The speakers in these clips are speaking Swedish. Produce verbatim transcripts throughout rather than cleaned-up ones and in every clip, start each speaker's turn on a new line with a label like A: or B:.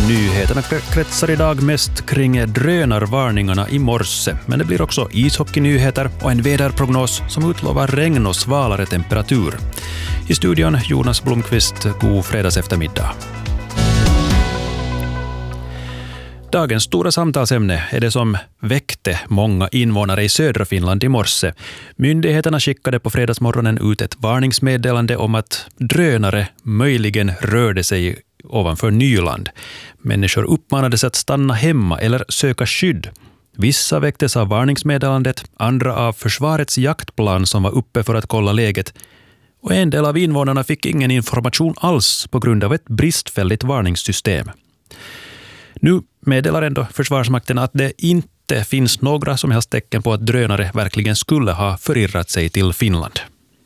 A: Nyheterna kretsar idag mest kring drönarvarningarna i morse, men det blir också ishockeynyheter och en väderprognos som utlovar regn och svalare temperatur. I studion Jonas Blomqvist, god fredags eftermiddag. Dagens stora samtalsämne är det som väckte många invånare i södra Finland i morse. Myndigheterna skickade på fredagsmorgonen ut ett varningsmeddelande om att drönare möjligen rörde sig ovanför Nyland. Människor uppmanades att stanna hemma eller söka skydd. Vissa väcktes av varningsmeddelandet, andra av försvarets jaktplan som var uppe för att kolla läget. Och en del av invånarna fick ingen information alls på grund av ett bristfälligt varningssystem. Nu meddelar ändå Försvarsmakten att det inte finns några som helst tecken på att drönare verkligen skulle ha förirrat sig till Finland.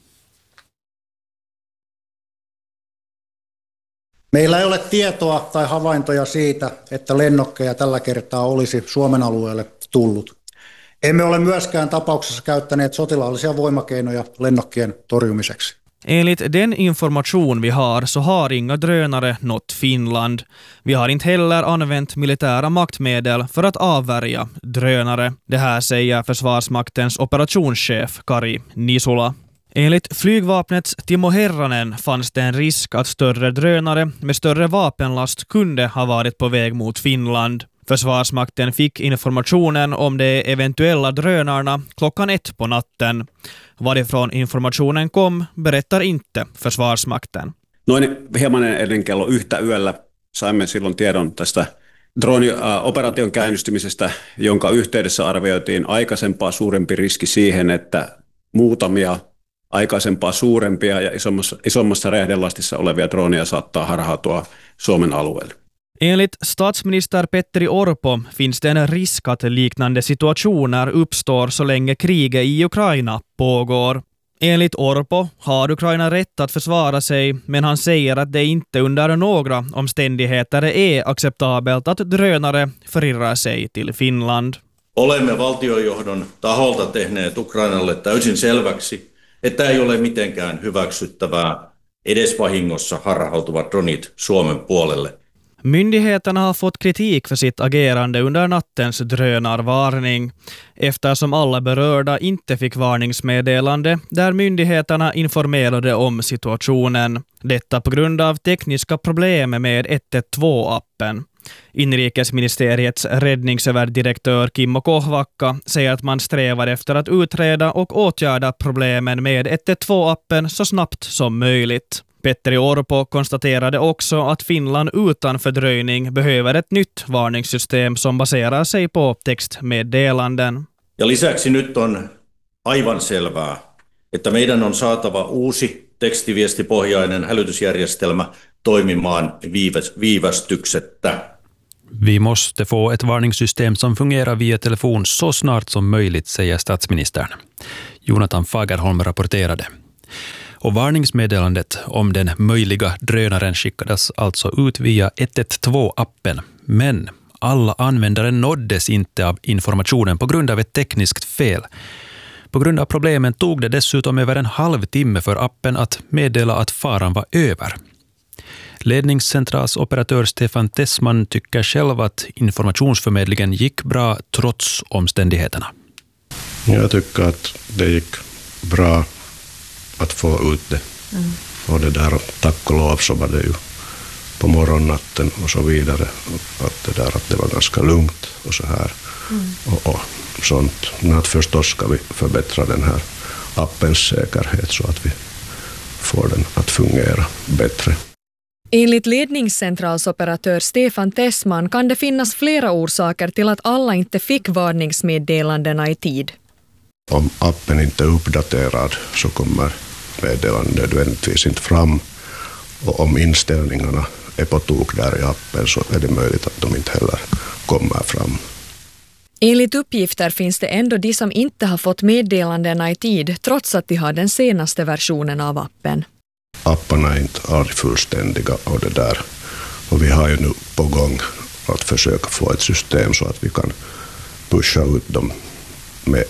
B: Meillä ei ole tietoa tai havaintoja siitä, että lennokkeja tällä kertaa olisi Suomen alueelle tullut. Emme ole myöskään tapauksessa käyttäneet sotilaallisia voimakeinoja lennokkien torjumiseksi.
C: Enligt den information vi har så har inga drönare nått Finland. Vi har inte heller använt militära maktmedel för att avvärja drönare. Det här säger Försvarsmaktens operationschef Kari Nisula. Enligt flygvapnets Timo Herranen fanns det en risk att större drönare med större vapenlast kunde ha varit på väg mot Finland. Försvarsmakten fick informationen om de eventuella drönarna klockan ett på natten. Varifrån informationen kom berättar inte Försvarsmakten.
D: Noin hieman ennen kello yhtä yöllä saimme silloin tiedon tästä droonioperaation käynnistymisestä, jonka yhteydessä arvioitiin aikaisempaa suurempi riski siihen, että muutamia aikaisempaa suurempia ja isommassa, isommassa räjähdelastissa olevia droonia saattaa harhautua Suomen alueelle.
C: Enligt statsminister Petteri Orpo finns det en risk att liknande situationer uppstår så länge kriget i Ukraina pågår. Enligt Orpo har Ukraina rätt att försvara sig, men han säger att det inte under några omständigheter är acceptabelt att drönare förirrar sig till Finland.
E: Olemme valtiojohdon taholta tehneet Ukrainalle täysin selväksi, että ei ole mitenkään hyväksyttävää edes vahingossa harhautuvat dronit Suomen puolelle.
C: Myndigheterna har fått kritik för sitt agerande under nattens drönarvarning, eftersom alla berörda inte fick varningsmeddelande där myndigheterna informerade om situationen. Detta på grund av tekniska problem med ett ett två-appen. Inrikesministeriets räddningsöverdirektör Kimmo Kohvakka säger att man strävar efter att utreda och åtgärda problemen med ett ett två-appen så snabbt som möjligt. Petteri Orpo konstaterade också att Finland utan fördröjning behöver ett nytt varningssystem som baserar sig på textmeddelanden.
E: Ja lisäksi nyt on aivan selvää, että meidän on saatava uusi tekstiviestipohjainen hälytysjärjestelmä toimimaan viivästyksettä.
A: Vi måste få ett varningssystem som fungerar via telefon så snart som möjligt, säger statsministern. Jonathan Fagerholm rapporterade. Och varningsmeddelandet om den möjliga drönaren skickades alltså ut via ett ett två-appen. Men alla användare nåddes inte av informationen på grund av ett tekniskt fel. På grund av problemen tog det dessutom över en halvtimme för appen att meddela att faran var över. Ledningscentralsoperatör Stefan Tessman tycker själv att informationsförmedlingen gick bra trots omständigheterna.
F: Jag tycker att det gick bra att få ut det. Mm. Och det där, tack och lov så var det ju på morgonnatten och så vidare. Att det där att det var ganska lugnt och så här. Mm. Och, och sånt. Men att förstås ska vi förbättra den här appens säkerhet så att vi får den att fungera bättre.
G: Enligt ledningscentralsoperatör Stefan Tessman kan det finnas flera orsaker till att alla inte fick varningsmeddelandena i tid.
F: Om appen inte är uppdaterad så kommer meddelanden nödvändigtvis inte fram. Och om inställningarna är på tok där i appen så är det möjligt att de inte heller kommer fram.
G: Enligt uppgifter finns det ändå de som inte har fått meddelandena i tid trots att de har den senaste versionen av appen.
F: Apparna är inte aldrig fullständiga och det där. Och vi har ju nu på gång att försöka få ett system så att vi kan pusha ut dem med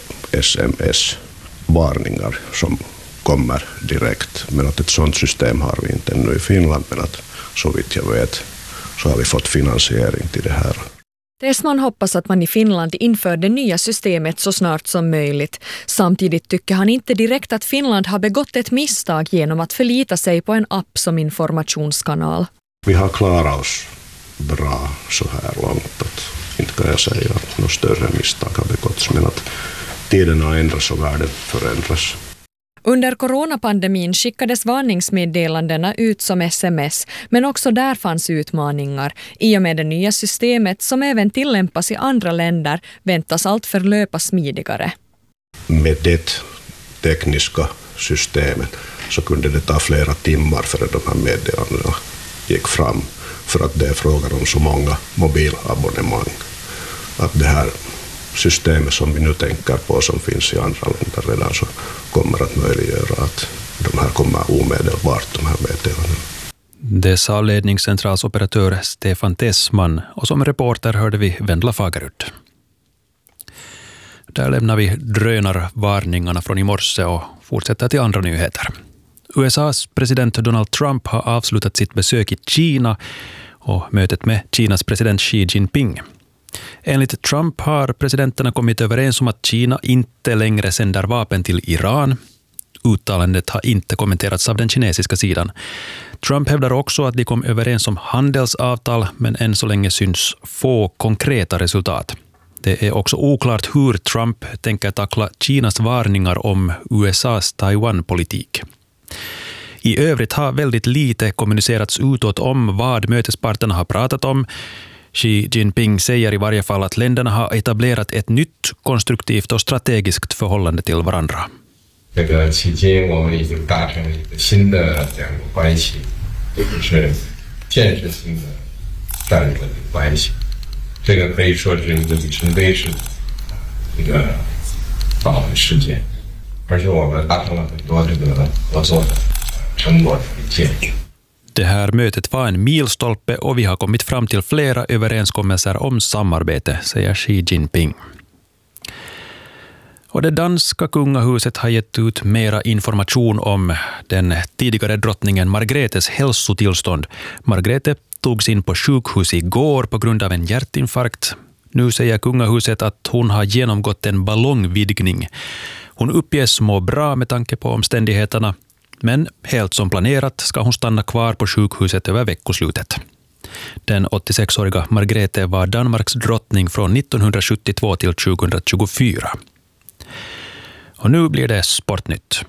F: sms-varningar som kommer direkt. Men att ett sådant system har vi inte ännu i Finland, men att så vitt jag vet så har vi fått finansiering till det här.
G: Tesman hoppas att man i Finland inför det nya systemet så snart som möjligt. Samtidigt tycker han inte direkt att Finland har begått ett misstag genom att förlita sig på en app som informationskanal.
F: Vi har klarat oss bra så här långt. Att inte kan jag säga att något större misstag har begåtts, men att tiden har ändrats och världen förändras.
G: Under coronapandemin skickades varningsmeddelandena ut som sms, men också där fanns utmaningar. I och med det nya systemet, som även tillämpas i andra länder, väntas allt förlöpa smidigare.
F: Med det tekniska systemet så kunde det ta flera timmar för de här meddelandena gick fram, för att det är frågan om så många mobilabonnemang. Att det här systemet som vi nu tänker på, som finns i andra länder redan, så kommer att möjliggöra att de här kommer omedelbart, de här meddelandena.
A: Det sa ledningscentralsoperatör Stefan Tessman, och som reporter hörde vi Vendla Fagerud. Där lämnar vi drönarvarningarna från i morse och fortsätter till andra nyheter. U S A:s president Donald Trump har avslutat sitt besök i Kina och mötet med Kinas president Xi Jinping. Enligt Trump har presidenterna kommit överens om att Kina inte längre sänder vapen till Iran. Uttalandet har inte kommenterats av den kinesiska sidan. Trump hävdar också att de kom överens om handelsavtal, men än så länge syns få konkreta resultat. Det är också oklart hur Trump tänker tackla Kinas varningar om U S A:s Taiwan-politik. I övrigt har väldigt lite kommunicerats utåt om vad mötesparterna har pratat om. Xi Jinping säger i varje fall att länderna har etablerat ett nytt konstruktivt och strategiskt förhållande till varandra.
H: 这个期间我们已经达成了一个新的两个关系，就是建设性的战略的关系。这个可以说是一个里程碑式的一个访问事件，而且我们达成了很多这个合作的成果的建议。
A: Det här mötet var en milstolpe och vi har kommit fram till flera överenskommelser om samarbete, säger Xi Jinping. Och det danska kungahuset har gett ut mera information om den tidigare drottningen Margretes hälsotillstånd. Margrethe togs in på sjukhus igår på grund av en hjärtinfarkt. Nu säger kungahuset att hon har genomgått en ballongvidgning. Hon uppges må bra med tanke på omständigheterna, men helt som planerat ska hon stanna kvar på sjukhuset över veckoslutet. Den åttiosex-åriga Margrethe var Danmarks drottning från nittonhundrasjuttiotvå till tjugohundratjugofyra. Och nu blir det sportnytt.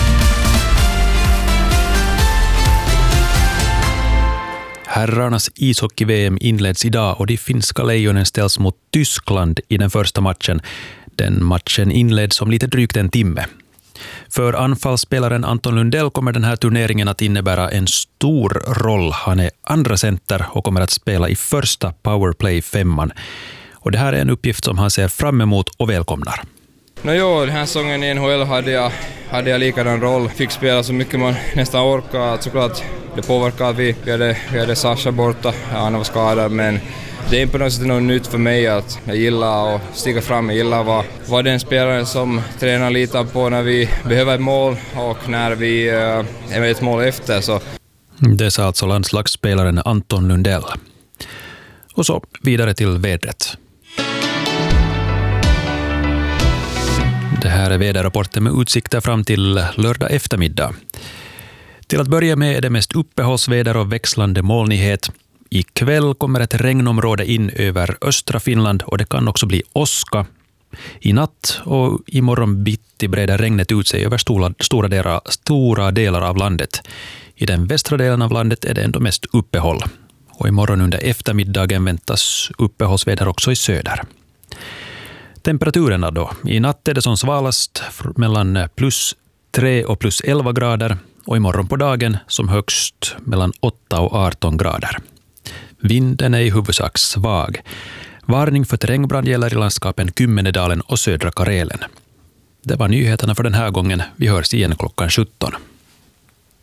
A: Herrarnas ishockey-V M inleds idag och de finska lejonen ställs mot Tyskland i den första matchen. Den matchen inleds om lite drygt en timme. För anfallsspelaren Anton Lundell kommer den här turneringen att innebära en stor roll. Han är andra center och kommer att spela i första powerplay-femman. Och det här är en uppgift som han ser fram emot och välkomnar.
I: No jo, den här säsongen i N H L hade jag, hade jag likadan roll. Fick spela så mycket man nästan orkar. Såklart det påverkar att vi, vi, hade, vi hade Sasha borta, han var skadad, men det är inte på något sätt något nytt för mig att jag gillar att stiga fram. Jag gillar att vara, vara den spelaren som tränar litar på när vi behöver ett mål och när vi äh, är ett mål efter. Så.
A: Det sa alltså landslagsspelaren Anton Lundell. Och så vidare till vädret. Det här är väderrapporten med utsikter fram till lördag eftermiddag. Till att börja med är det mest uppehållsväder och växlande molnighet. Ikväll kommer ett regnområde in över östra Finland och det kan också bli åska. I natt och imorgon bitti breder regnet ut sig över stora, stora, delar, stora delar av landet. I den västra delen av landet är det ändå mest uppehåll. Och imorgon under eftermiddagen väntas uppehållsväder också i söder. Temperaturerna då. I natt är det som svalast mellan plus tre och plus elva grader och imorgon på dagen som högst mellan åtta och arton grader. Vinden är i huvudsak svag. Varning för terrängbrand gäller i landskapen Kymmenedalen och södra Karelen. Det var nyheterna för den här gången. Vi hörs igen klockan sjutton.